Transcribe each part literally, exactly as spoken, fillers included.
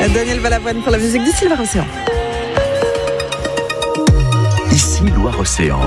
Daniel Balavoine pour la musique d'ici Loire-Océan. Ici Loire-Océan.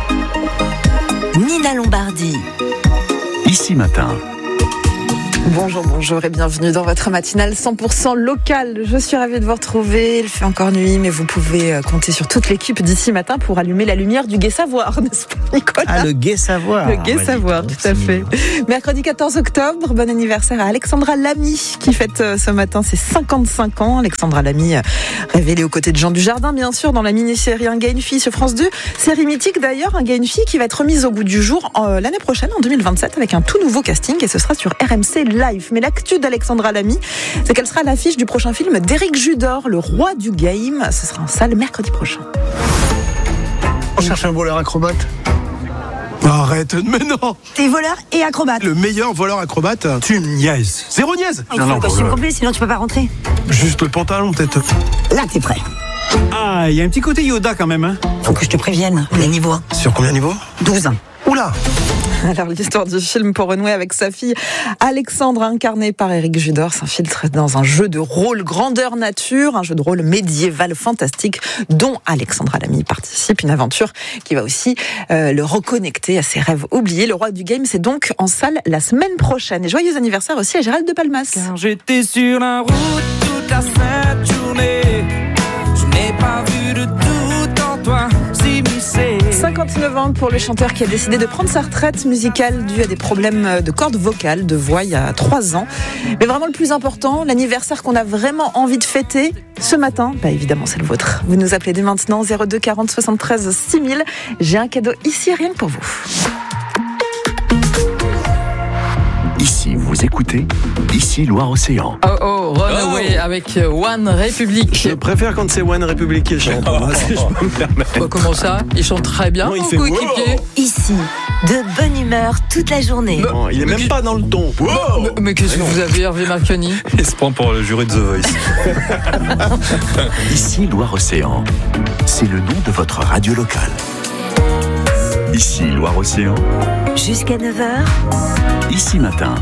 Nina Lombardi. Ici Matin. Bonjour, bonjour et bienvenue dans votre matinale cent pour cent locale. Je suis ravie de vous retrouver. Il fait encore nuit, mais vous pouvez compter sur toute l'équipe d'ici matin pour allumer la lumière du Gai Savoir, n'est-ce pas, Nicolas ? Ah, le Gai Savoir. Le Gai Savoir, tout à fait. Mercredi quatorze octobre, bon anniversaire à Alexandra Lamy qui fête ce matin ses cinquante-cinq ans. Alexandra Lamy, révélée aux côtés de Jean Dujardin, bien sûr, dans la mini-série Un gars, une fille sur France deux. Série mythique d'ailleurs, Un gars, une fille qui va être remise au goût du jour euh, l'année prochaine, en deux mille vingt-sept, avec un tout nouveau casting et ce sera sur R M C Live. Mais l'actu d'Alexandra Lamy, c'est qu'elle sera à l'affiche du prochain film d'Éric Judor, Le Roi du Game. Ce sera en salle mercredi prochain. On cherche un voleur acrobate. Arrête, mais non. T'es voleur et acrobate. Le meilleur voleur acrobate, tu me niaises. Zéro niaise. Il faut le costume complet, sinon tu peux pas rentrer. Juste le pantalon, peut-être. Là, t'es prêt. Ah, il y a un petit côté Yoda quand même, hein. Faut que je te prévienne, les niveaux. Sur combien de niveaux ? douze. Oula. Alors, l'histoire du film pour renouer avec sa fille Alexandre, incarnée par Éric Judor, s'infiltre dans un jeu de rôle grandeur nature, un jeu de rôle médiéval fantastique dont Alexandra Lamy participe, une aventure qui va aussi euh, le reconnecter à ses rêves oubliés. Le Roi du Game, c'est donc en salle la semaine prochaine. Et joyeux anniversaire aussi à Gérald de Palmas. Car j'étais sur la route toute la sainte journée, je n'ai pas vu de tout en toi s'immiscer. cinquante-neuf ans pour le chanteur qui a décidé de prendre sa retraite musicale due à des problèmes de cordes vocales, de voix il y a trois ans. Mais vraiment le plus important, l'anniversaire qu'on a vraiment envie de fêter ce matin, bah évidemment c'est le vôtre. Vous nous appelez dès maintenant zéro deux quarante soixante-treize six mille. J'ai un cadeau ici rien que pour vous. Ici, vous écoutez Ici Loire-Océan. Oh oh, Runaway oh. avec One Republic. Je préfère quand c'est One Republic qui chante. Oh, moi, si je peux me permettre. Bah, comment ça ? Il chante très bien, non, il mon fait coéquipier. wow. Ici, de bonne humeur toute la journée. Bah, non, il est même mais, pas dans le ton. Wow. Mais, mais qu'est-ce que vous avez, Hervé Marconi ? Il se prend pour le jury de The Voice. Ici Loire-Océan. C'est le nom de votre radio locale. Ici Loire-Océan. Jusqu'à neuf heures. Ici Matin.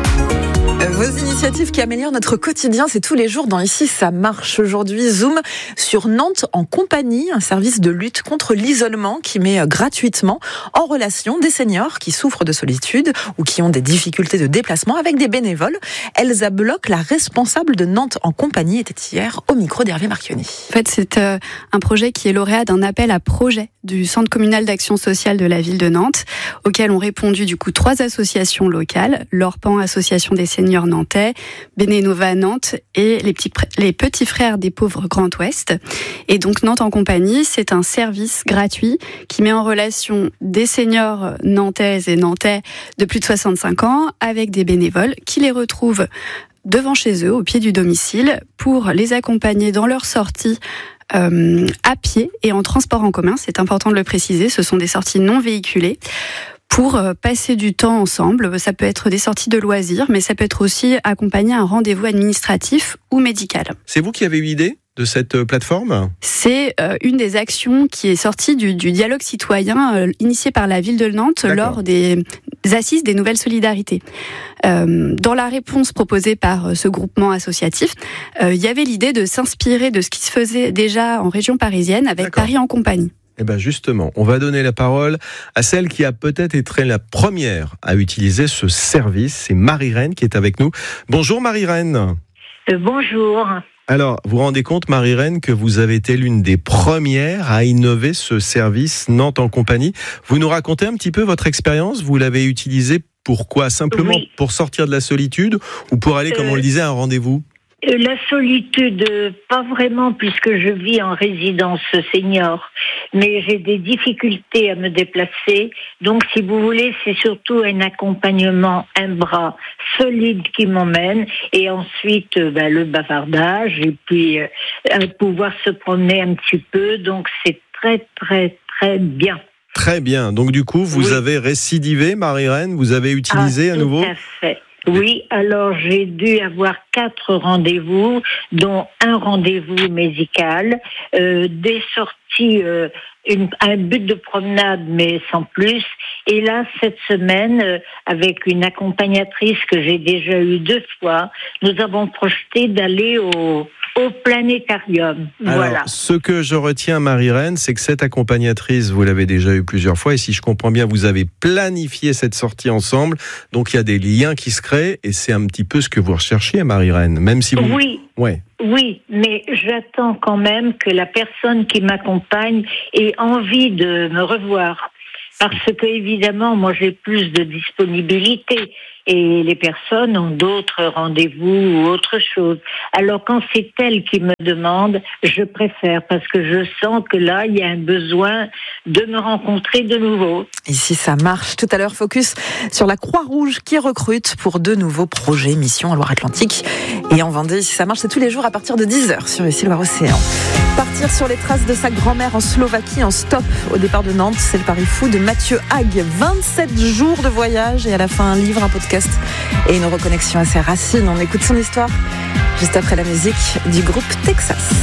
Vos initiatives qui améliorent notre quotidien, c'est tous les jours dans Ici ça marche. Aujourd'hui, Zoom sur Nantes en compagnie, un service de lutte contre l'isolement qui met gratuitement en relation des seniors qui souffrent de solitude ou qui ont des difficultés de déplacement avec des bénévoles. Elsa Bloch, la responsable de Nantes en compagnie, était hier au micro d'Hervé Marconi. En fait, c'est euh, un projet qui est lauréat d'un appel à projet du Centre communal d'action sociale de la ville de Nantes, auquel ont répondu du coup trois associations locales, l'Orpan, association des seniors nantais, Bénénova Nantes et les petits, les petits frères des pauvres Grand Ouest. Et donc Nantes en compagnie, c'est un service gratuit qui met en relation des seniors nantaises et nantais de plus de soixante-cinq ans avec des bénévoles qui les retrouvent devant chez eux, au pied du domicile, pour les accompagner dans leur sortie euh, à pied et en transport en commun. C'est important de le préciser, ce sont des sorties non véhiculées, pour passer du temps ensemble. Ça peut être des sorties de loisirs, mais ça peut être aussi accompagné à un rendez-vous administratif ou médical. C'est vous qui avez eu l'idée de cette plateforme ? C'est euh, une des actions qui est sortie du, du dialogue citoyen euh, initié par la ville de Nantes D'accord. lors des, des assises des nouvelles solidarités. Euh, dans la réponse proposée par ce groupement associatif, euh, il y avait l'idée de s'inspirer de ce qui se faisait déjà en région parisienne avec D'accord. Paris en compagnie. Eh bien justement, on va donner la parole à celle qui a peut-être été la première à utiliser ce service. C'est Marie-Reine qui est avec nous. Bonjour Marie-Reine. Euh, bonjour. Alors, vous vous rendez compte Marie-Reine que vous avez été l'une des premières à innover ce service Nantes en compagnie. Vous nous racontez un petit peu votre expérience ? Vous l'avez utilisé pourquoi ? Simplement oui. pour sortir de la solitude ou pour aller, euh... comme on le disait, à un rendez-vous ? La solitude, pas vraiment, puisque je vis en résidence senior, mais j'ai des difficultés à me déplacer. Donc, si vous voulez, c'est surtout un accompagnement, un bras solide qui m'emmène, et ensuite ben, le bavardage, et puis euh, pouvoir se promener un petit peu. Donc, c'est très, très, très bien. Très bien. Donc, du coup, vous oui. avez récidivé, Marie-Reine, vous avez utilisé ah, à nouveau ? Tout à fait. Oui, alors j'ai dû avoir quatre rendez-vous, dont un rendez-vous médical, euh, des sorties, euh, une, un but de promenade, mais sans plus. Et là, cette semaine, euh, avec une accompagnatrice que j'ai déjà eue deux fois, nous avons projeté d'aller au, au planétarium. Alors, voilà. ce que je retiens, Marie-Reine, c'est que cette accompagnatrice, vous l'avez déjà eu plusieurs fois, et si je comprends bien, vous avez planifié cette sortie ensemble, donc il y a des liens qui se créent, et c'est un petit peu ce que vous recherchiez, Marie-Reine, même si vous... Oui. Ouais. Oui, mais j'attends quand même que la personne qui m'accompagne ait envie de me revoir. Parce que, évidemment, moi, j'ai plus de disponibilité et les personnes ont d'autres rendez-vous ou autre chose. Alors, quand c'est elle qui me demande, je préfère parce que je sens que là, il y a un besoin de me rencontrer de nouveau. Ici, ça marche. Tout à l'heure, focus sur la Croix-Rouge qui recrute pour de nouveaux projets, mission en Loire-Atlantique et en Vendée. Ici, ça marche, c'est tous les jours à partir de dix heures sur Ici Loire-Océan. Partir sur les traces de sa grand-mère en Slovaquie en stop au départ de Nantes, c'est le pari fou de Mathieu Hague. vingt-sept jours de voyage et à la fin un livre, un podcast et une reconnexion à ses racines. On écoute son histoire juste après la musique du groupe Texas.